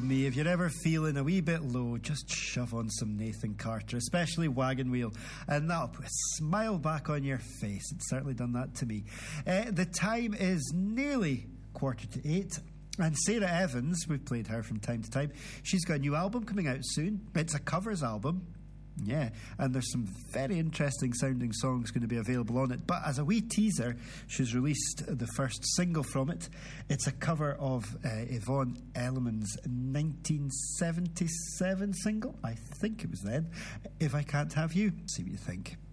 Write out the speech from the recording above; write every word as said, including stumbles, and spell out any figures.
from me. If you're ever feeling a wee bit low, just shove on some Nathan Carter, especially Wagon Wheel, and that'll put a smile back on your face. It's certainly done that to me. Uh, the time is nearly quarter to eight. And Sarah Evans, we've played her from time to time, she's got a new album coming out soon. It's a covers album. Yeah, and there's some very interesting sounding songs going to be available on it. But as a wee teaser, she's released the first single from it. It's a cover of uh, Yvonne Elliman's nineteen seventy-seven single. I think it was then. If I Can't Have You. See what you think.